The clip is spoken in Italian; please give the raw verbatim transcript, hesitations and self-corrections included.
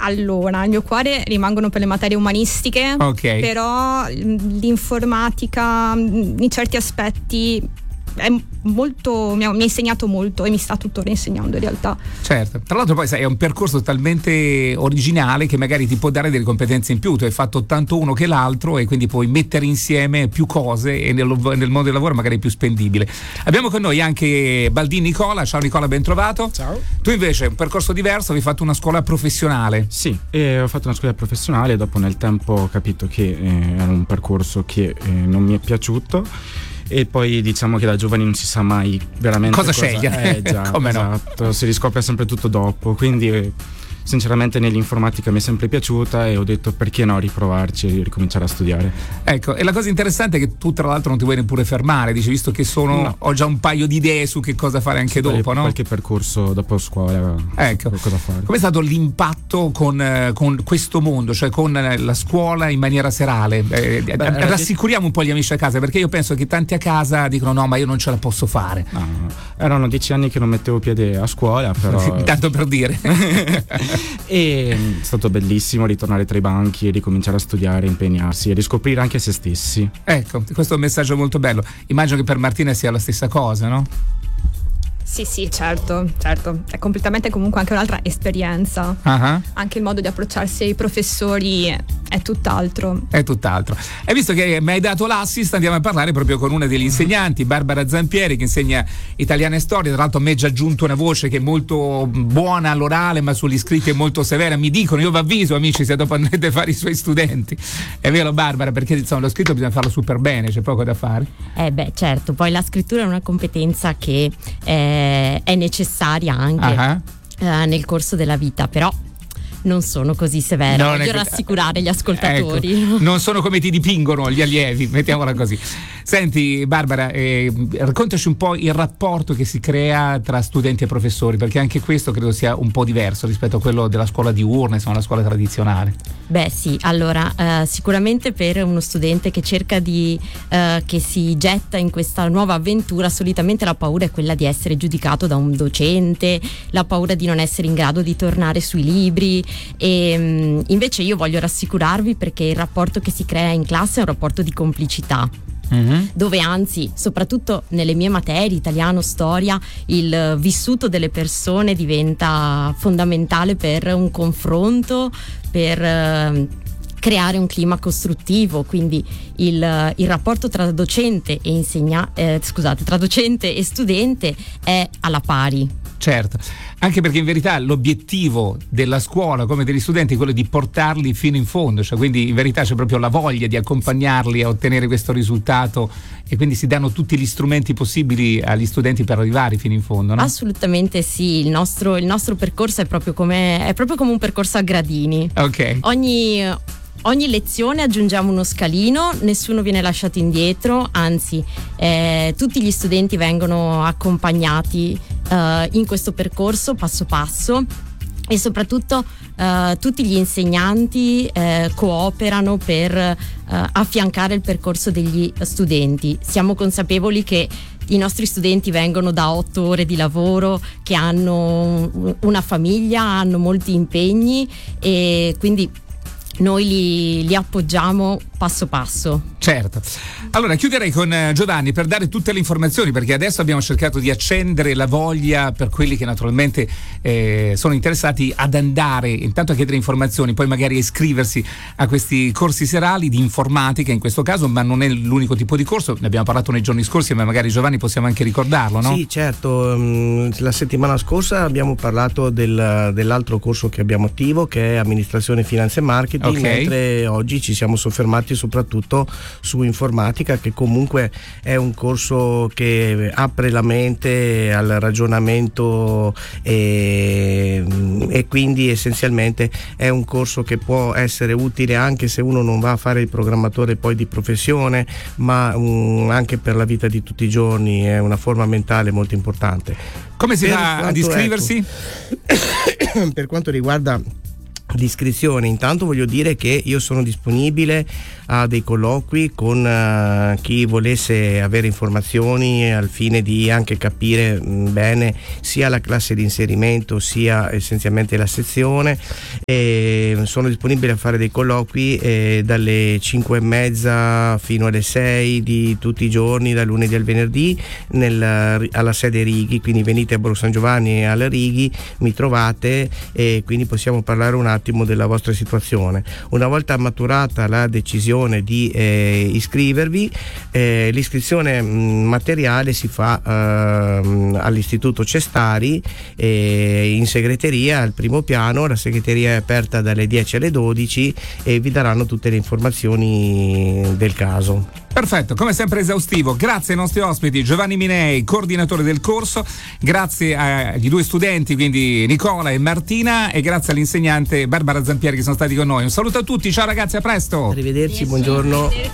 Allora, il mio cuore rimangono per le materie umanistiche, okay. Però l'informatica in certi aspetti è molto, mi ha, mi ha insegnato molto e mi sta tuttora insegnando in realtà. Certo, tra l'altro poi sai, è un percorso talmente originale che magari ti può dare delle competenze in più. Tu hai fatto tanto uno che l'altro e quindi puoi mettere insieme più cose e nel, nel mondo del lavoro magari è più spendibile. Abbiamo con noi anche Baldin Nicola. Ciao Nicola, ben trovato. Ciao. Tu invece un percorso diverso, hai fatto una scuola professionale. Sì, eh, ho fatto una scuola professionale e dopo nel tempo ho capito che eh, era un percorso che eh, non mi è piaciuto. E poi diciamo che da giovani non si sa mai veramente cosa, cosa scegliere. Eh, già, Come esatto, no? Si riscopre sempre tutto dopo, quindi eh, sinceramente nell'informatica mi è sempre piaciuta e ho detto perché no riprovarci e ricominciare a studiare. Ecco, e la cosa interessante è che tu tra l'altro non ti vuoi neppure fermare, dici visto che sono no. ho già un paio di idee su che cosa fare anche sì, dopo, qualche, no? Qualche percorso dopo scuola. Ecco, cosa fare. Com'è stato l'impatto con, con questo mondo, cioè con la scuola in maniera serale? Eh, Beh, rassicuriamo un po' gli amici a casa, perché io penso che tanti a casa dicono no, ma io non ce la posso fare. No, no. Erano dieci anni che non mettevo piede a scuola, però tanto per dire. E è stato bellissimo ritornare tra i banchi e ricominciare a studiare, impegnarsi e riscoprire anche se stessi. Ecco, questo è un messaggio molto bello. Immagino che per Martina sia la stessa cosa, no? Sì, sì, certo, certo. È completamente comunque anche un'altra esperienza. Uh-huh. Anche il modo di approcciarsi ai professori è tutt'altro. È tutt'altro. E visto che mi hai dato l'assist, andiamo a parlare proprio con una degli insegnanti, Barbara Zampieri, che insegna italiano e storia. Tra l'altro a me ha già aggiunto una voce che è molto buona all'orale, ma sugli scritti è molto severa. Mi dicono, io vi avviso amici, se dopo andrete a fare i suoi studenti. È vero Barbara? Perché insomma lo scritto bisogna farlo super bene, c'è poco da fare. Eh beh, certo, poi la scrittura è una competenza che eh, è necessaria anche uh-huh. eh, nel corso della vita, però non sono così severa, non voglio rassicurare gli ascoltatori. Ecco, non sono come ti dipingono gli allievi, mettiamola così. Senti Barbara, eh, raccontaci un po' il rapporto che si crea tra studenti e professori, perché anche questo credo sia un po' diverso rispetto a quello della scuola diurna, insomma la scuola tradizionale. Beh sì, allora eh, sicuramente per uno studente che cerca di eh, che si getta in questa nuova avventura, solitamente la paura è quella di essere giudicato da un docente, la paura di non essere in grado di tornare sui libri. E mh, invece io voglio rassicurarvi, perché il rapporto che si crea in classe è un rapporto di complicità. Mm-hmm. Dove anzi, soprattutto nelle mie materie, italiano, storia, il vissuto delle persone diventa fondamentale per un confronto, per eh, creare un clima costruttivo, quindi il, il rapporto tra docente e insegna, eh, scusate, tra docente e studente è alla pari. Certo, anche perché in verità l'obiettivo della scuola come degli studenti è quello di portarli fino in fondo, cioè quindi in verità c'è proprio la voglia di accompagnarli a ottenere questo risultato e quindi si danno tutti gli strumenti possibili agli studenti per arrivare fino in fondo, no? Assolutamente sì, il nostro, il nostro percorso è proprio come, è proprio come un percorso a gradini. Ok. Ogni... Ogni lezione aggiungiamo uno scalino, nessuno viene lasciato indietro, anzi eh, tutti gli studenti vengono accompagnati eh, in questo percorso passo passo e soprattutto eh, tutti gli insegnanti eh, cooperano per eh, affiancare il percorso degli studenti. Siamo consapevoli che i nostri studenti vengono da otto ore di lavoro, che hanno una famiglia, hanno molti impegni e quindi noi li, li appoggiamo passo passo. Certo. Allora chiuderei con Giovanni per dare tutte le informazioni, perché adesso abbiamo cercato di accendere la voglia per quelli che naturalmente eh, sono interessati ad andare intanto a chiedere informazioni, poi magari a iscriversi a questi corsi serali di informatica in questo caso, ma non è l'unico tipo di corso, ne abbiamo parlato nei giorni scorsi, ma magari Giovanni possiamo anche ricordarlo, no? Sì, certo. La settimana scorsa abbiamo parlato del, dell'altro corso che abbiamo attivo, che è amministrazione, finanza e marketing, okay. Mentre oggi ci siamo soffermati soprattutto su informatica, che comunque è un corso che apre la mente al ragionamento e, e quindi essenzialmente è un corso che può essere utile anche se uno non va a fare il programmatore poi di professione, ma um, anche per la vita di tutti i giorni è una forma mentale molto importante. Come si per fa ad iscriversi? Ecco, per quanto riguarda l'iscrizione. Intanto voglio dire che io sono disponibile a dei colloqui con uh, chi volesse avere informazioni al fine di anche capire mh, bene sia la classe di inserimento sia essenzialmente la sezione, e sono disponibile a fare dei colloqui eh, dalle cinque e mezza fino alle sei di tutti i giorni, dal lunedì al venerdì nel, alla sede Righi, quindi venite a Borgo San Giovanni e alla Righi, mi trovate e quindi possiamo parlare un attimo della vostra situazione. Una volta maturata la decisione di eh, iscrivervi, eh, l'iscrizione mh, materiale si fa eh, all'Istituto Cestari eh, in segreteria al primo piano. La segreteria è aperta dalle dieci alle dodici e vi daranno tutte le informazioni del caso. Perfetto, come sempre esaustivo. Grazie ai nostri ospiti, Giovanni Minei, coordinatore del corso, grazie agli due studenti, quindi Nicola e Martina, e grazie all'insegnante Barbara Zampieri che sono stati con noi. Un saluto a tutti, ciao ragazzi, a presto. Arrivederci, buongiorno.